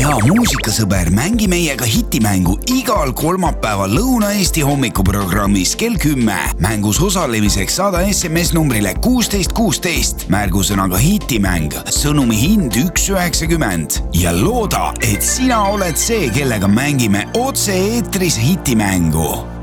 hea muusikasõber, mängi meiega hitimängu igal kolmapäeval Lõuna-Eesti hommikuprogrammis kell 10. Mängus osalemiseks saada SMS numbrile 1616. Märgusõnaga hitimäng. Sõnumi hind 1,90. Ja looda, et sina oled see, kellega mängime otse eetris hitimängu.